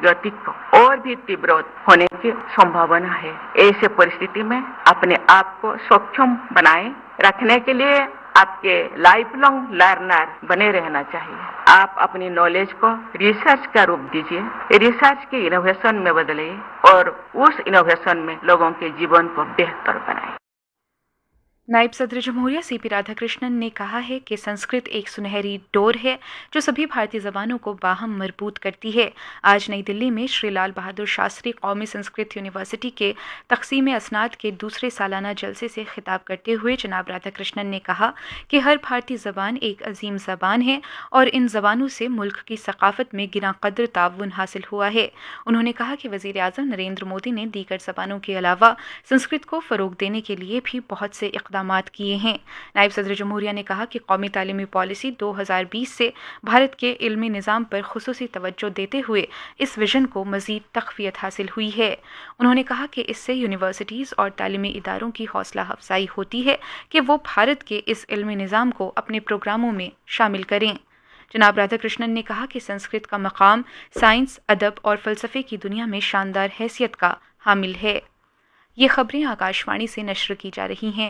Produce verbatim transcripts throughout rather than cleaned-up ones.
प्रतिक और भी तीव्र होने की संभावना है। ऐसे परिस्थिति में अपने आप को सक्षम बनाए रखने के लिए आपके लाइफ लॉन्ग लर्नर बने रहना चाहिए। आप अपनी नॉलेज को रिसर्च का रूप दीजिए, रिसर्च के इनोवेशन में बदलिए और उस इनोवेशन में लोगों के जीवन को बेहतर बनाए। नायब सदर जमहूरिया सी पी राधाकृष्णन ने कहा है कि संस्कृत एक सुनहरी डोर है जो सभी भारतीय ज़बानों को बाहम मजबूत करती है। आज नई दिल्ली में श्री लाल बहादुर शास्त्री कौमी संस्कृत यूनिवर्सिटी के तकसीम असनाद के दूसरे सालाना जलसे से खिताब करते हुए जनाब राधाकृष्णन ने कहा कि हर भारतीय ज़बान एक अजीम ज़बान है और इन ज़बानों से मुल्क की सकाफत में गिना कद्र ताउन हासिल हुआ है। उन्होंने कहा कि वज़ीर आज़म नरेंद्र मोदी ने दीगर ज़बानों के अलावा संस्कृत को फ़रोग देने के लिए भी बहुत से इक़दामात किए हैं। नायब सदर जमहूरिया ने कहा कि कौमी तालीमी पॉलिसी दो हज़ार बीस से भारत के इल्मी निज़ाम पर खुसूसी तवज्जो देते हुए इस विजन को मज़ीद तक़वियत हासिल हुई है। उन्होंने कहा कि इससे यूनिवर्सिटीज़ और तालीमी इदारों की हौसला अफजाई होती है कि वो भारत के इस इल्मी निज़ाम को अपने प्रोग्रामों में शामिल करें। जनाब राधाकृष्णन ने कहा कि संस्कृत का मकाम साइंस, अदब और फ़लसफ़े की दुनिया में शानदार हैसियत का हामिल है। ये खबरें आकाशवाणी से नश्र की जा रही हैं।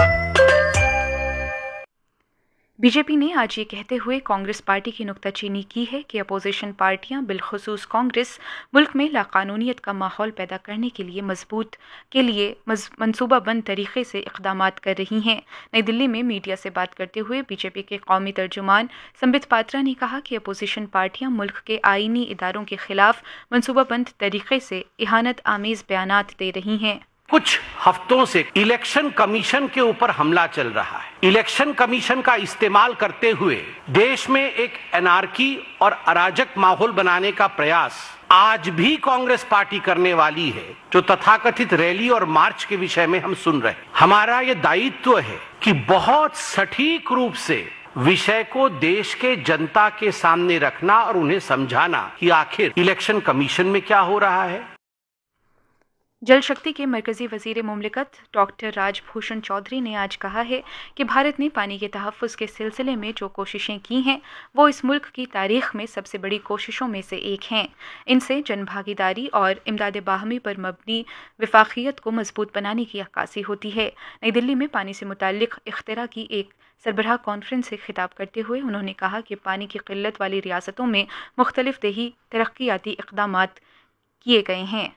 बीजेपी ने आज ये कहते हुए कांग्रेस पार्टी की नुक्ताचीनी की है कि अपोजिशन पार्टियां बिलखुसूस कांग्रेस मुल्क में लाकानूनियत का माहौल पैदा करने के लिए मजबूत के लिए मनसूबाबंद तरीके से इक़दामात कर रही हैं। नई दिल्ली में मीडिया से बात करते हुए बीजेपी के कौमी तर्जुमान संबित पात्रा ने कहा कि अपोजिशन पार्टियां मुल्क के आईनी इदारों के खिलाफ मनसूबाबंद तरीके से इहानत आमेज बयानात दे रही हैं। कुछ हफ्तों से इलेक्शन कमीशन के ऊपर हमला चल रहा है। इलेक्शन कमीशन का इस्तेमाल करते हुए देश में एक एनार्की और अराजक माहौल बनाने का प्रयास आज भी कांग्रेस पार्टी करने वाली है, जो तथाकथित रैली और मार्च के विषय में हम सुन रहे हैं। हमारा ये दायित्व है कि बहुत सटीक रूप से विषय को देश के जनता के सामने रखना और उन्हें समझाना कि आखिर इलेक्शन कमीशन में क्या हो रहा है। जल शक्ति के मरकजी वजीर मुमलिकत डॉक्टर राजभूषण चौधरी ने आज कहा है कि भारत ने पानी के तहफ़्फ़ुज़ के सिलसिले में जो कोशिशें की हैं वो इस मुल्क की तारीख़ में सबसे बड़ी कोशिशों में से एक हैं। इनसे जन भागीदारी और इमदाद बाहमी पर मबनी वफाक़ियत को मजबूत बनाने की अक्कासी होती है। नई दिल्ली में पानी से मुताल्लिक़ इख्तिरा की एक सरबराह कॉन्फ्रेंस से खिताब करते हुए उन्होंने कहा कि पानी की क़िल्लत वाली रियासतों में मुख्तलिफ़ देही तरक्याती इक़दामात किए गए हैं।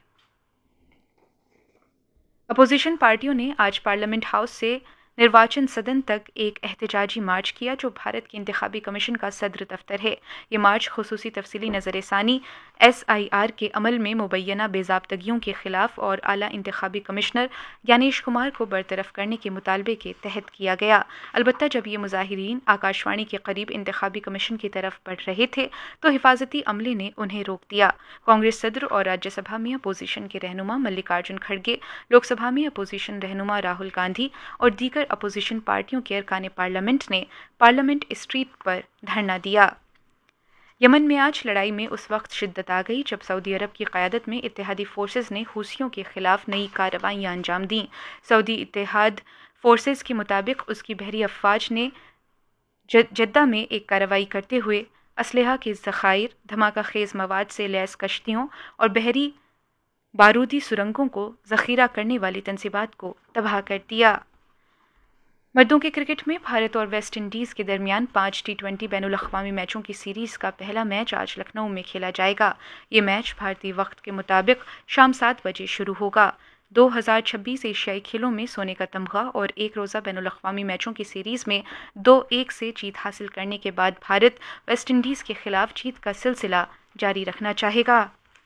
अपोजिशन पार्टियों ने आज पार्लियामेंट हाउस से निर्वाचन सदन तक एक एहतजाजी मार्च किया जो भारत के इंतखाबी कमीशन का सदर दफ्तर है। ये मार्च खुसूसी तफसीली नज़र सानी एस आई आर के अमल में मुबैना बेज़ाब्तगियों के खिलाफ और आला इंतखाबी कमिश्नर ज्ञानेश कुमार को बरतरफ करने के मुतालबे के तहत किया गया। अलबत्ता जब ये मुजाहिरीन आकाशवाणी के करीब इंतखाबी कमीशन की तरफ बढ़ रहे थे तो हिफाजती अमले ने उन्हें रोक दिया। कांग्रेस सदर और राज्यसभा में अपोजिशन के रहनुमा मल्लिकार्जुन खड़गे, लोकसभा में अपोजिशन रहनुमा राहुल गांधी और दीगर अपोजिशन पार्टियों के अरकान पार्लियामेंट ने पार्लियामेंट स्ट्रीट पर धरना दिया। यमन में आज लड़ाई में उस वक्त शिद्दत आ गई जब सऊदी अरब की क़यादत में इत्तेहादी फोर्सेस ने हूसियों के खिलाफ नई कार्रवाइयाँ अंजाम दीं। सऊदी इत्तेहाद फोर्सेस के मुताबिक उसकी बहरी अफवाज ने जद्दा में एक कार्रवाई करते हुए असलहा के ज़खायर, धमाका खेज़ मवाद से लैस कश्तियों और बहरी बारूदी सुरंगों को ज़ख़ीरा करने वाली तंसीबात को तबाह कर दिया। मर्दों के क्रिकेट में भारत और वेस्ट इंडीज़ के दरमियान पाँच टी ट्वेंटी बैनुल-अक़वामी मैचों की सीरीज़ का पहला मैच आज लखनऊ में खेला जाएगा। ये मैच भारतीय वक्त के मुताबिक शाम सात बजे शुरू होगा। दो हज़ार छब्बीस एशियाई खेलों में सोने का तमगा और एक रोज़ा बैनुल-अक़वामी मैचों की सीरीज़ में दो एक से जीत हासिल करने के बाद भारत वेस्ट इंडीज़ के खिलाफ जीत का सिलसिला जारी रखना चाहेगा।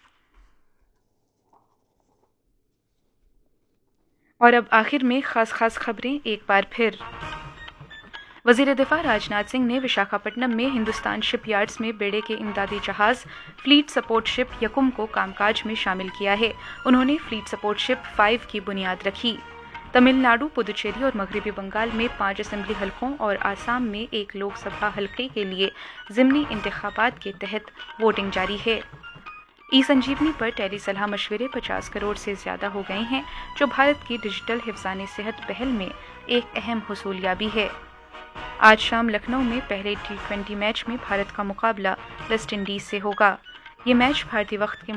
और अब आखिर में खास खास खबरें एक बार फिर। वज़ीर दिफ़ा राजनाथ सिंह ने विशाखापट्टनम में हिंदुस्तान शिपयार्ड्स में बेड़े के इमदादी जहाज़ फ्लीट सपोर्ट शिप यकुम को कामकाज में शामिल किया है। उन्होंने फ्लीट सपोर्ट शिप फाइव की बुनियाद रखी। तमिलनाडु, पुदुचेरी और मगरबी बंगाल में पाँच असेंबली हलकों और आसाम में एक लोकसभा हलके के लिए ज़िमनी इंतखाबात के तहत वोटिंग जारी है। ई संजीवनी पर टेली सलाह मशवरे पचास करोड़ से ज़्यादा हो गए हैं, जो भारत की डिजिटल हिफ्ज़ाने सेहत पहल में एक अहम हुसूलियाबी है। आज शाम लखनऊ में पहले टी ट्वेंटी मैच में भारत का मुकाबला वेस्ट इंडीज़ से होगा। ये मैच भारतीय वक्त के